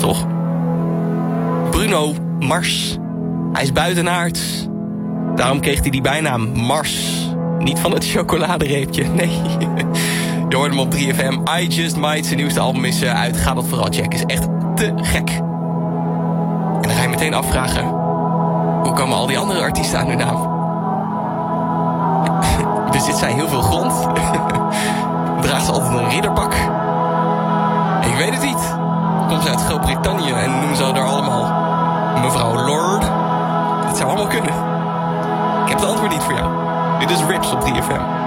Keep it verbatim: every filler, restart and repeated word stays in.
toch? Bruno Mars. Hij is buitenaards. Daarom kreeg hij die bijnaam Mars. Niet van het chocoladereepje, nee. Je hoort hem op drie F M. I Just Might. Zijn nieuwste album is uh, uit. Ga dat vooral checken. Is echt te gek. En dan ga je meteen afvragen... hoe komen al die andere artiesten aan hun naam? Bezit zij heel veel grond? Draagt ze altijd een ridderpak? Ik weet het niet. Komt ze uit Groot-Brittannië en noemen ze er allemaal mevrouw Lord? Het zou allemaal kunnen. Ik heb het antwoord niet voor jou. Dit is Rips op drie F M.